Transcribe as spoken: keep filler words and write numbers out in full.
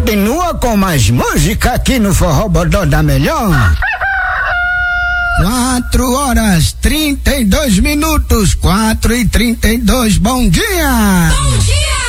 continua com mais música aqui no Forró Bodó da Melhor. Quatro horas trinta e dois minutos, quatro e trinta e dois. Bom dia! Bom dia!